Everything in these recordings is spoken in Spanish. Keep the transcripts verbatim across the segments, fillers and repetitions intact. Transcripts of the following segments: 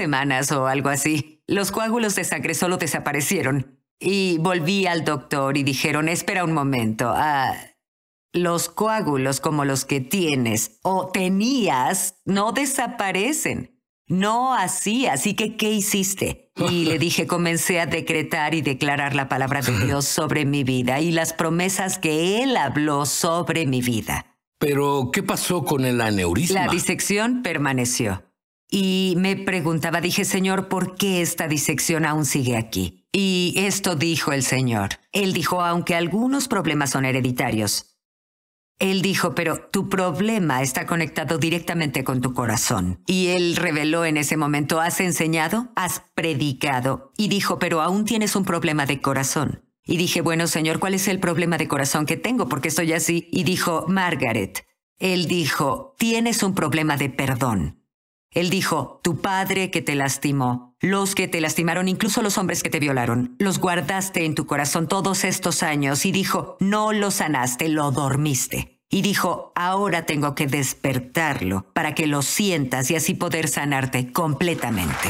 semanas o algo así. Los coágulos de sangre solo desaparecieron. Y volví al doctor y dijeron, espera un momento, ah, los coágulos como los que tienes o tenías no desaparecen. No así, así que ¿qué hiciste? Y le dije, comencé a decretar y declarar la palabra de Dios sobre mi vida y las promesas que Él habló sobre mi vida. Pero, ¿qué pasó con el aneurisma? La disección permaneció. Y me preguntaba, dije, Señor, ¿por qué esta disección aún sigue aquí? Y esto dijo el Señor. Él dijo, aunque algunos problemas son hereditarios, Él dijo, pero tu problema está conectado directamente con tu corazón. Y Él reveló en ese momento, ¿has enseñado? ¿Has predicado? Y dijo, pero aún tienes un problema de corazón. Y dije, bueno, Señor, ¿cuál es el problema de corazón que tengo? ¿Por qué estoy así? Y dijo, Margaret. Él dijo, tienes un problema de perdón. Él dijo, tu padre que te lastimó, los que te lastimaron, incluso los hombres que te violaron, los guardaste en tu corazón todos estos años. Y dijo, no lo sanaste, lo dormiste. Y dijo, ahora tengo que despertarlo para que lo sientas y así poder sanarte completamente.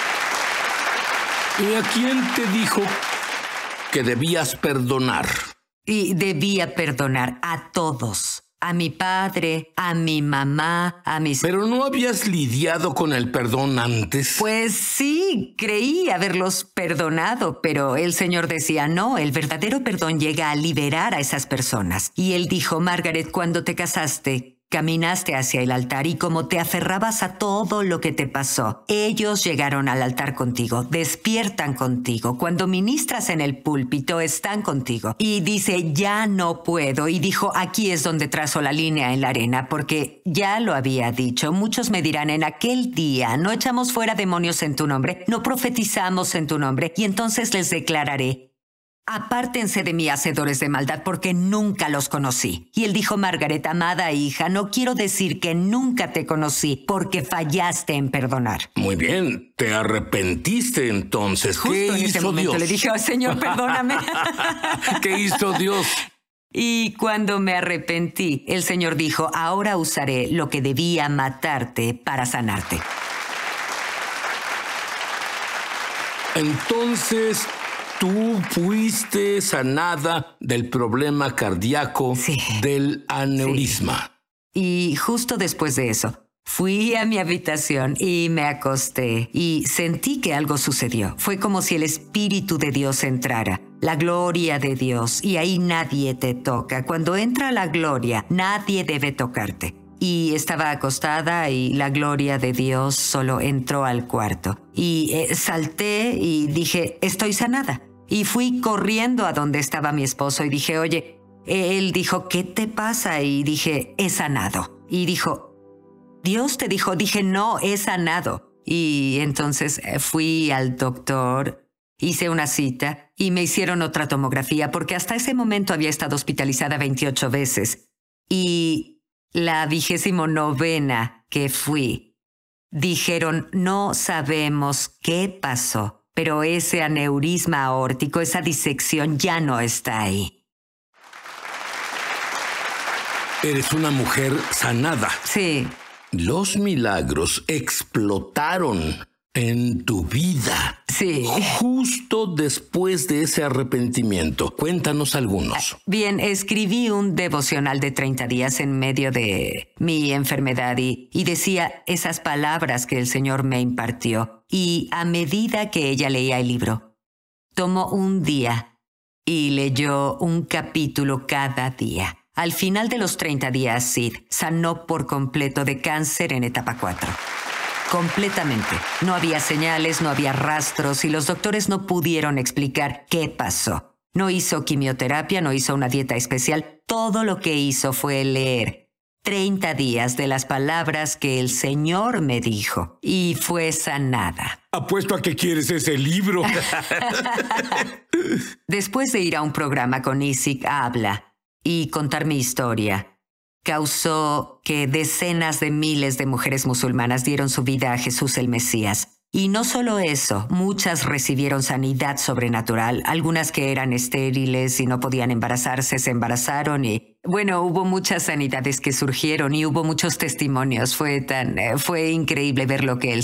¿Y a quién te dijo que debías perdonar? Y debía perdonar a todos. A mi padre, a mi mamá, a mis... ¿Pero no habías lidiado con el perdón antes? Pues sí, creí haberlos perdonado, pero el Señor decía, no, el verdadero perdón llega a liberar a esas personas. Y Él dijo, Margaret, cuando te casaste, caminaste hacia el altar y como te aferrabas a todo lo que te pasó, ellos llegaron al altar contigo, despiertan contigo. Cuando ministras en el púlpito, están contigo. Y dice, ya no puedo. Y dijo, aquí es donde trazo la línea en la arena, porque ya lo había dicho. Muchos me dirán, en aquel día no echamos fuera demonios en tu nombre, no profetizamos en tu nombre. Y entonces les declararé, apártense de mí, hacedores de maldad, porque nunca los conocí. Y él dijo, Margaret, amada hija, no quiero decir que nunca te conocí, porque fallaste en perdonar. Muy bien, te arrepentiste entonces. Justo ¿Qué en hizo ese momento Dios? le dije, oh, Señor, perdóname. ¿Qué hizo Dios? Y cuando me arrepentí, el Señor dijo, ahora usaré lo que debía matarte para sanarte. Entonces, tú fuiste sanada del problema cardíaco, sí, del aneurisma. Sí. Y justo después de eso, fui a mi habitación y me acosté y sentí que algo sucedió. Fue como si el Espíritu de Dios entrara, la gloria de Dios, y ahí nadie te toca. Cuando entra la gloria, nadie debe tocarte. Y estaba acostada y la gloria de Dios solo entró al cuarto. Y eh, salté y dije, estoy sanada. Y fui corriendo a donde estaba mi esposo y dije, oye, él dijo, ¿qué te pasa? Y dije, he sanado. Y dijo, ¿Dios te dijo? Dije, no, he sanado. Y entonces fui al doctor, hice una cita y me hicieron otra tomografía porque hasta ese momento había estado hospitalizada veintiocho veces. Y la vigésimo novena que fui, dijeron, no sabemos qué pasó, pero ese aneurisma aórtico, esa disección ya no está ahí. Eres una mujer sanada. Sí. Los milagros explotaron en tu vida. Sí. Justo después de ese arrepentimiento. Cuéntanos algunos. Bien, escribí un devocional de treinta días en medio de mi enfermedad y, y decía esas palabras que el Señor me impartió. Y a medida que ella leía el libro, tomó un día y leyó un capítulo cada día. Al final de los treinta días, Sid sanó por completo de cáncer en etapa cuatro. Completamente. No había señales, no había rastros y los doctores no pudieron explicar qué pasó. No hizo quimioterapia, no hizo una dieta especial. Todo lo que hizo fue leer treinta días de las palabras que el Señor me dijo y fue sanada. Apuesto a que quieres ese libro. Después de ir a un programa con Isaac Habla y contar mi historia, causó que decenas de miles de mujeres musulmanas dieron su vida a Jesús el Mesías. Y no solo eso, muchas recibieron sanidad sobrenatural. Algunas que eran estériles y no podían embarazarse, se embarazaron y, bueno, hubo muchas sanidades que surgieron y hubo muchos testimonios. Fue tan, fue increíble ver lo que el